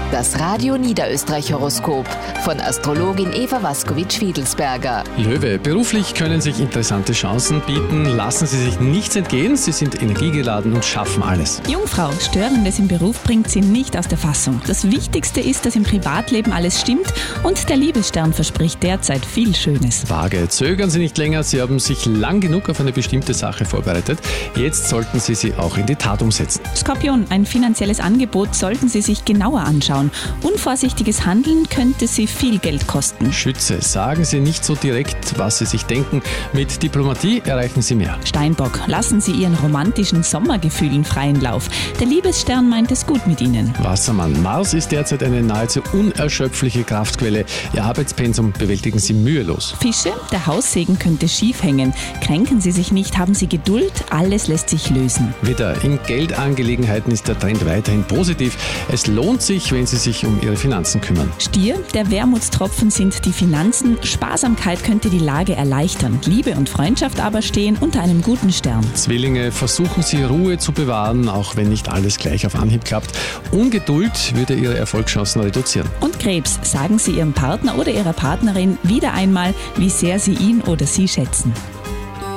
Das Radio Niederösterreich-Horoskop von Astrologin Eva Waskowitsch-Wiedelsberger. Löwe, beruflich können sich interessante Chancen bieten. Lassen Sie sich nichts entgehen. Sie sind energiegeladen und schaffen alles. Jungfrau, Störendes im Beruf bringt Sie nicht aus der Fassung. Das Wichtigste ist, dass im Privatleben alles stimmt und der Liebesstern verspricht derzeit viel Schönes. Waage, zögern Sie nicht länger. Sie haben sich lang genug auf eine bestimmte Sache vorbereitet. Jetzt sollten Sie sie auch in die Tat umsetzen. Skorpion, ein finanzielles Angebot sollten Sie sich genauer anschauen. Unvorsichtiges Handeln könnte Sie viel Geld kosten. Schütze, sagen Sie nicht so direkt, was Sie sich denken. Mit Diplomatie erreichen Sie mehr. Steinbock, lassen Sie Ihren romantischen Sommergefühlen freien Lauf. Der Liebesstern meint es gut mit Ihnen. Wassermann, Mars ist derzeit eine nahezu unerschöpfliche Kraftquelle. Ihr Arbeitspensum bewältigen Sie mühelos. Fische, der Haussegen könnte schief hängen. Kränken Sie sich nicht, haben Sie Geduld, alles lässt sich lösen. Widder, in Geldangelegenheiten ist der Trend weiterhin positiv. Es lohnt sich, wenn Sie sich um Ihre Finanzen kümmern. Stier, der Wermutstropfen sind die Finanzen. Sparsamkeit könnte die Lage erleichtern. Liebe und Freundschaft aber stehen unter einem guten Stern. Zwillinge, versuchen Sie Ruhe zu bewahren, auch wenn nicht alles gleich auf Anhieb klappt. Ungeduld würde Ihre Erfolgschancen reduzieren. Und Krebs, sagen Sie Ihrem Partner oder Ihrer Partnerin wieder einmal, wie sehr Sie ihn oder sie schätzen.